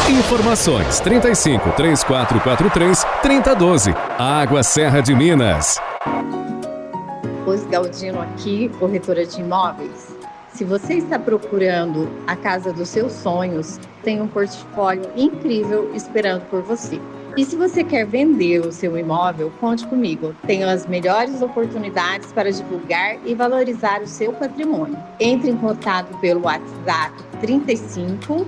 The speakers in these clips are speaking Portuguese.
Informações 35 3443 3012. Água Serra de Minas. Rose Galdino aqui, corretora de imóveis. Se você está procurando a casa dos seus sonhos, tem um portfólio incrível esperando por você. E se você quer vender o seu imóvel, conte comigo. Tenho as melhores oportunidades para divulgar e valorizar o seu patrimônio. Entre em contato pelo WhatsApp 35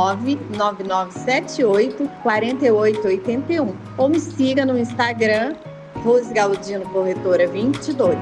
99978 4881 ou me siga no Instagram Rose Galdino Corretora 22.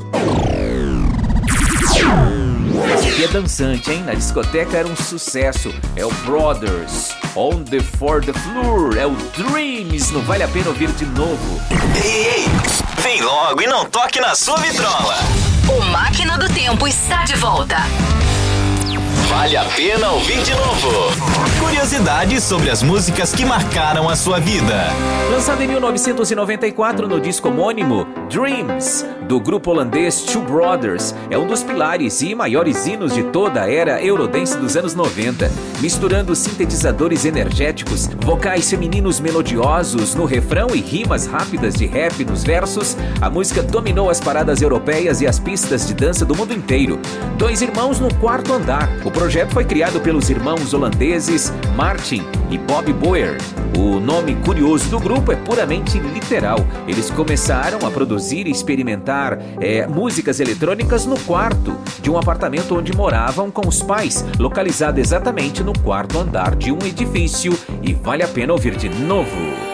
Esse aqui é dançante, hein? Na discoteca era um sucesso. É o Brothers, On the For the Floor. É o Dreams, não vale a pena ouvir de novo. Ei, vem logo e não toque na sua vitrola. O Máquina do Tempo está de volta. Vale a pena ouvir de novo. Curiosidades sobre as músicas que marcaram a sua vida. Lançado em 1994 no disco homônimo Dreams, do grupo holandês Two Brothers, é um dos pilares e maiores hinos de toda a era eurodance dos anos 90. Misturando sintetizadores energéticos, vocais femininos melodiosos no refrão e rimas rápidas de rap nos versos, a música dominou as paradas europeias e as pistas de dança do mundo inteiro. Dois irmãos no quarto andar. O projeto foi criado pelos irmãos holandeses Martin e Bob Boer. O nome curioso do grupo é puramente literal. Eles começaram a produzir e experimentar músicas eletrônicas no quarto de um apartamento onde moravam com os pais, localizado exatamente no quarto andar de um edifício, e vale a pena ouvir de novo.